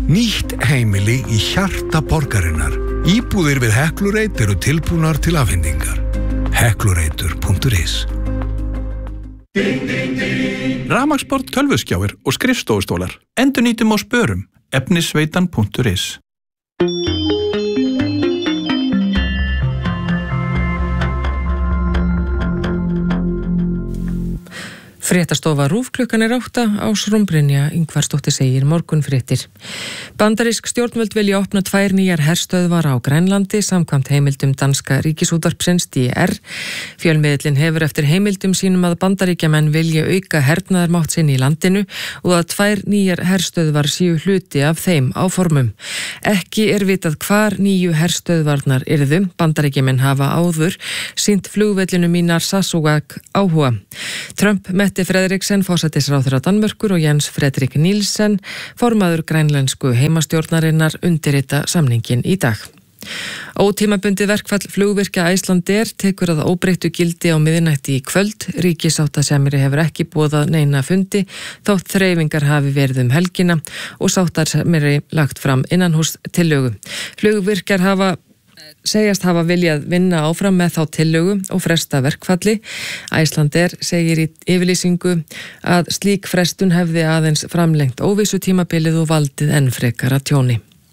Nýtt heimili í hjarta borgarinnar. Íbúðir við Heklureit eru tilbúnar til afhendingar. Heklureitur.is Rafmagnsborð, tölvuskjáir og skrifstofustólar. Endurnýtum og spörum. Efnisveitan.is Fréttastofa RÚV klukkan 8 Ásrún Brynja Ingvarsdóttir segir morgunfréttir. Bandarísk stjórnvöld vilja opna 2 nýjar herstöðvar á Grænlandi samkvæmt heimildum danska ríkisútvarpsins DR. Fjölmiðillinn hefur eftir heimildum sínum að Bandaríkjamenn vilja auka hernaðarmátt sinn í landinu og að 2 nýjar herstöðvar séu hluti af þeim áformum. Ekki vitað hvar nýju herstöðvarnar yrðu. Bandaríkjamenn hafa áður sýnt flugvellinum í Narsarsuaq áhuga. Trump Mette Frederiksen, forsætisráðherra Danmörkur og Jens Frederik Nielsen, formaður grænlensku heimastjórnarinnar, undirrita samningin í dag. Ótímabundið verkfall flugvirkja Icelandair tekur að óbreyttu gildi á miðnætti í kvöld. Ríkissáttasemjari hefur ekki boðað neina fundi þótt þreifingar hafi verið helgina og sáttasemjari lagt fram innanhús tillögu. Flugvirkjar segjast hafa viljað vinna áfram með þá tillögu og fresta verkfalli. Icelandair segir í yfirlýsingu að slík frestun hefði aðeins framlengt óvissutímabilið og valdið enn frekara tjóni.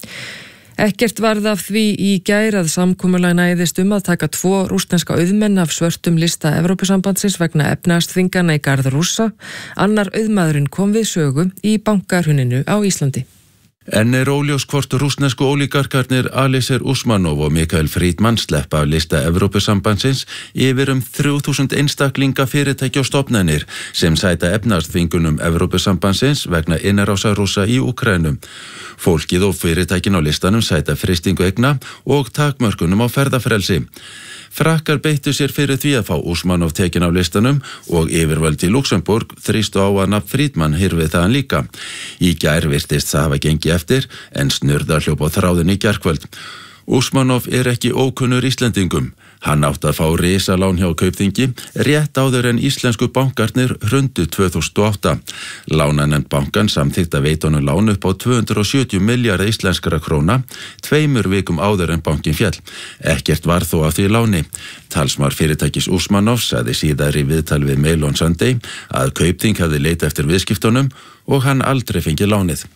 Ekkert varð af því í gær að samkomulag næðist að taka 2 rússneska auðmenn af svörtum lista Evrópusambandsins vegna efnahagsþvingana í garð Rússa. Annar auðmaðurinn kom við sögu í bankahruninu á Íslandi. En óljós hvort rússnesku ólígarkarnir Alisher Usmanov og Mikael Friedman sleppa af lista Evrópusambandsins yfir 3000 einstaklinga, fyrirtæki og stofnanir sem sæta efnahagsþvingunum Evrópusambandsins vegna innrásar Rússa í Úkraínu. Fólkið og fyrirtækin á listanum sæta frystingu eigna og takmörkunum á ferðafrelsi. Frakkar beittu sér fyrir því að fá Usmanov tekin á listanum og yfirvöld í Luxemburg þrýstu á að nafn Friedman hyrfi þaðan líka. Í gær virtist það hafa gengið eftir en snurða hljóp á þráðin í gærkvöld. Usmanov ekki ókunnur Íslendingum. Hann átti að fá risalán hjá Kaupþingi rétt áður en íslensku bankarnir hrundu 2008. Lánanefnd bankan samþykkti að veita honum lán upp á 270 milljarða íslenskra króna 2 vikum áður en bankin féll. Ekkert var þó af því láni. Talsmaður fyrirtækis Usmanov sagði síðar í viðtal við Mail on Sunday að Kaupþing hafði leitað eftir viðskiptunum og hann aldrei fengið lánið.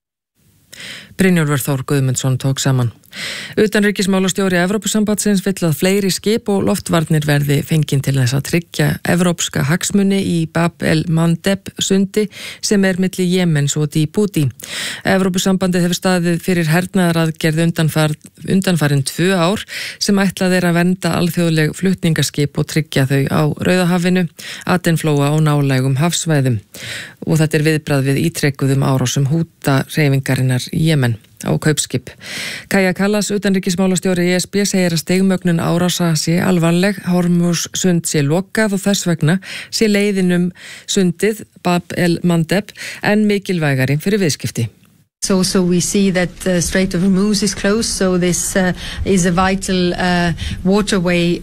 Brynjólfur Þór Guðmundsson tók saman. Utanríkismálastjóri Evrópusambandsins vill að fleiri skip og loftvarnir verði fengin til þess að tryggja evrópska hagsmuni í Bab el-Mandeb sundi sem milli Jemens og Djibouti. Evrópusambandið hefur staðið fyrir hernaðaraðgerð undanfarin 2 ár sem ætlað að vernda alþjóðleg flutningaskip og tryggja þau á Rauðahafinu, Adenflóa og nálægum hafsvæðum. Og þetta viðbragð við ítrekkuðum árásum Húta-hreyfingarinnar í Jemen á kaupskip. Kaja Kallas, utanríkismálastjóri ESB, segir að stigmögnun árása sé alvarleg, Hormuz sund sé lokað og þess vegna sé leiðin sundið Bab el-Mandeb en mikilvægari fyrir viðskipti. So we see that the Strait of Hormuz is closed, so this is a vital waterway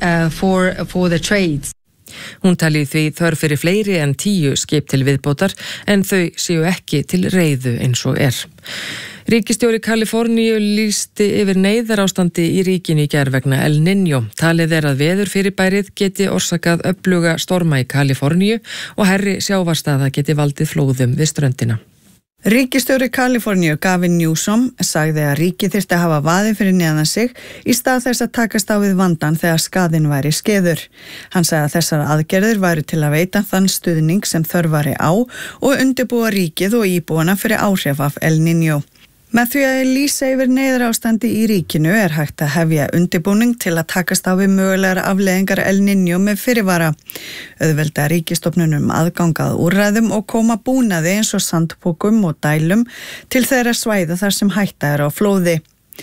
for the trade. Hún tali því þörf fyrir fleiri en 10 skip til viðbótar en þau séu ekki til reiðu eins og Ríkisstjóri Kaliforníu lýsti yfir neyðarástandi í ríkinu í gær vegna El Niño. Talið að veðurfyrirbærið geti orsakað öfluga storma í Kaliforníu og hærri sjávarstaða geti valdið flóðum við ströndina. Ríkisstjóri Kaliforníu Gavin Newsom sagði að ríkið þyrfti að hafa vaðið fyrir neðan sig í stað þess að takast á við vandann þegar skaðinn væri skeður. Hann sagði að þessar aðgerðir væru til að veita þann stuðning sem þörf væri á og undirbúa ríkið og íbúana fyrir áhrif af El Niño. Með því að lýsa yfir neyðarástandi í ríkinu hægt að hefja undirbúning til að takast á við mögulegar afleiðingar El Niño með fyrirvara. Auðvelda ríkisstofnunum aðgangað úrræðum og koma búnaði eins og sandpokum og dælum til þeirra svæða þar sem hætta á flóði.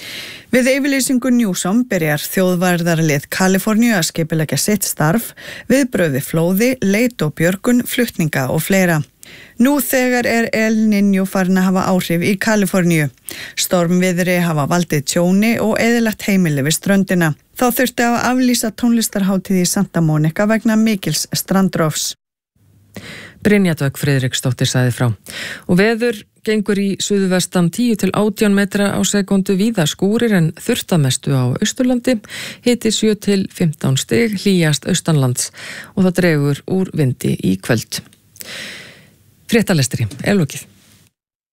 Við yfirlýsingu Newsom byrjar þjóðvarðarlið Kaliforníu að skipuleggja sitt starf, viðbrögð við flóði, leit og björgun, flutninga og fleira. Nú þegar El Niño farin að hafa áhrif í Kaliforníu. Stormviðri hafa valdið tjóni og eyðilagt heimili við ströndina. Þá þurfti að aflýsa tónlistarhátíð í Santa Monica vegna mikils strandrófs. Brynja Dögg Friðriksdóttir sagði frá. Og veður gengur í suðvestan 10 til 18 metra á sekundu, víða skúrir en þurrtamestu á Austurlandi, hiti 7 til 15 stig, hlýjast austanlands og það dregur úr vindi í kvöld. Fréttalestri er lokið.